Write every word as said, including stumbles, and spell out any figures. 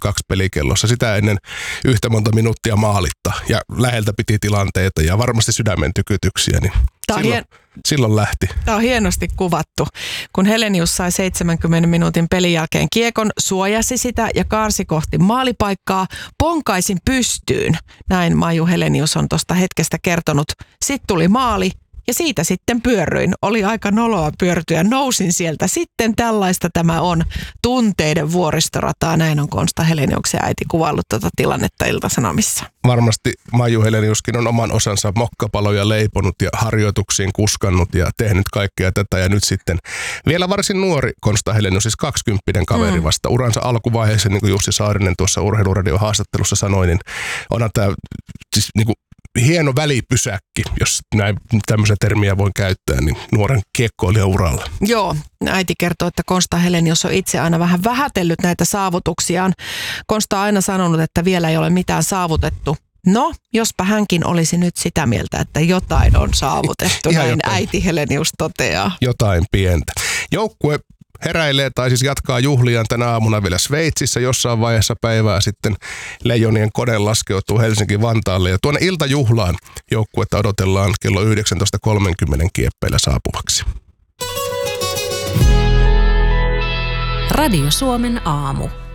kaksi pelikellossa. Sitä ennen yhtä monta minuuttia maalitta ja läheltä piti tilanteita ja varmasti sydämen tykytyksiä, niin silloin, hien... silloin lähti. Tämä on hienosti kuvattu. Kun Helenius sai seitsemänkymmenen minuutin pelin jälkeen kiekon, suojasi sitä ja kaarsi kohti maalipaikkaa, ponkaisin pystyyn. Näin Maiju Helenius on tuosta hetkestä kertonut. Sitten tuli maali. Ja siitä sitten pyörryin. Oli aika noloa pyörtyä. Nousin sieltä. Sitten tällaista tämä on. Tunteiden vuoristorataa. Näin on Konsta Heleniuksen äiti kuvaillut tuota tilannetta Ilta-Sanomissa. Varmasti Maiju Heleniuskin on oman osansa mokkapaloja leiponut ja harjoituksiin kuskannut ja tehnyt kaikkea tätä. Ja nyt sitten vielä varsin nuori Konsta Helenius, siis kaksikymppinen kaveri vasta. Uransa alkuvaiheessa, niin kuin Jussi Saarinen tuossa Urheiluradion haastattelussa sanoi, niin onhan tämä siis niin kuin hieno välipysäkki, jos näin tämmöisen termiä voin käyttää, niin nuoren kiekkoilija uralla. Joo, äiti kertoo, että Konsta Helenius on itse aina vähän vähätellyt näitä saavutuksiaan. Konsta on aina sanonut, että vielä ei ole mitään saavutettu. No, jospa hänkin olisi nyt sitä mieltä, että jotain on saavutettu, näin jotain. Äiti Helenius toteaa. Jotain pientä. Joukkue heräilee tai siis jatkaa juhliaan tänä aamuna vielä Sveitsissä. Jossain vaiheessa päivää sitten Leijonien kone laskeutuu Helsinki-Vantaalle. Ja tuonne iltajuhlaan joukkuetta odotellaan kello yhdeksäntoista kolmekymmentä kieppeillä saapuvaksi. Radio Suomen aamu.